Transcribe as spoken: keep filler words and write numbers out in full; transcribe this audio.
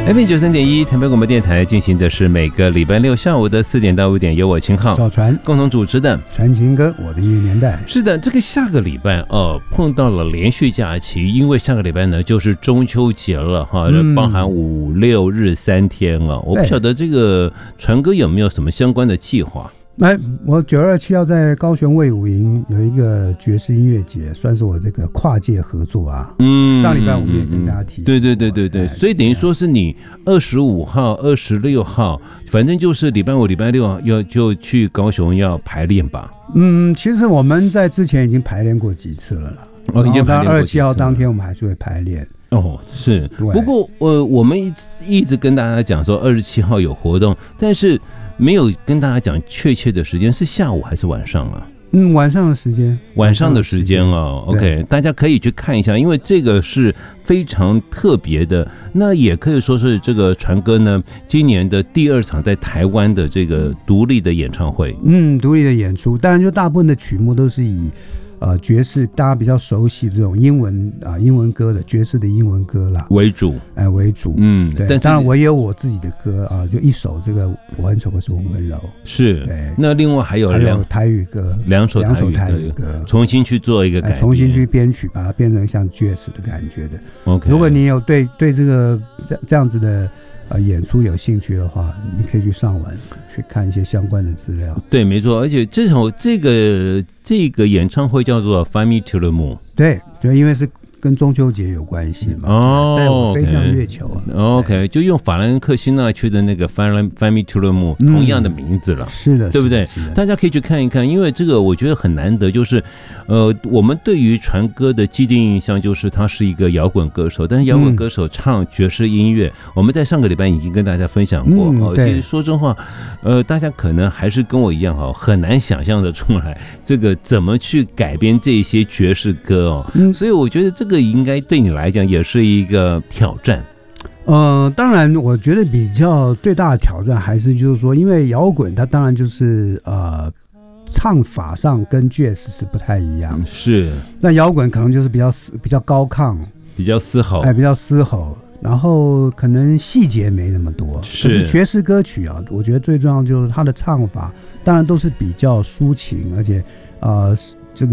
F M 九三点一台北广播电台进行的是每个礼拜六下午的四点到五点，由我秦昊、 赵传共同主持的传情歌我的音乐年代。 是的，这个下个礼拜哦、呃、碰到了连续假期，因为下个礼拜呢就是中秋节了哈，嗯、包含五六日三天啊。我不晓得这个传哥有没有什么相关的计划？ 来，我九二七要在高雄卫武营有一个爵士音乐节，算是我这个跨界合作啊。嗯，上礼拜我们也跟大家提、嗯， 对对对对对，所以等于说是你二十五号、二十六号，反正就是礼拜五、礼拜六要就去高雄要排练吧。 嗯，其实我们在之前已经排练过几次了啦。 哦，已经排练过几次了。 二十七号当天我们还是会排练。 哦，是。不过呃，我们一直一直跟大家讲说二十七号有活动，但是没有跟大家讲确切的时间是下午还是晚上啊？ 嗯，晚上的时间， 晚上的时间哦。OK， 大家可以去看一下，因为这个是非常特别的。那也可以说是这个传哥呢，今年的第二场在台湾的这个独立的演唱会。 嗯，独立的演出，当然就大部分的曲目都是以。呃，爵士大家比较熟悉这种英文啊、呃，英文歌的爵士的英文歌啦为主， 哎、呃、为主，嗯，对。当然我也有我自己的歌啊，就一首这个我很丑可是我温柔， 是。对。那另外还有两还有台语歌， 两首两首台语歌，重新去做一个改编， 重新去编曲，把它变成像爵士的感觉的。 OK， 如果你有对对这个这这样子的。呃，演出有兴趣的话，你可以去上网去看一些相关的资料。 对，没错，而且这首这个这个演唱会叫做《Fly Me to the Moon》。 对对，因为是跟中秋节有关系嘛。哦，带我飞向月球啊。 OK， 就用法兰克辛纳区的那个《Fly Fly Me to the Moon》同样的名字了。 嗯、是的， 对不对？大家可以去看一看，因为这个我觉得很难得，就是呃，我们对于传哥的既定印象就是他是一个摇滚歌手，但是摇滚歌手唱爵士音乐，嗯、我们在上个礼拜已经跟大家分享过哦。其实、嗯、说真话，呃，大家可能还是跟我一样哈，很难想象的出来这个怎么去改编这些爵士歌哦。嗯、所以我觉得这个应该对你来讲也是一个挑战。 呃，当然，我觉得比较最大的挑战还是就是说，因为摇滚它当然就是呃。唱法上跟 jazz 是不太一样， 是。 那摇滚可能就是比较比较高亢， 比较嘶吼， 哎，比较嘶吼，然后可能细节没那么多。 是。 可是爵士歌曲啊，我觉得最重要就是它的唱法，当然都是比较抒情，而且呃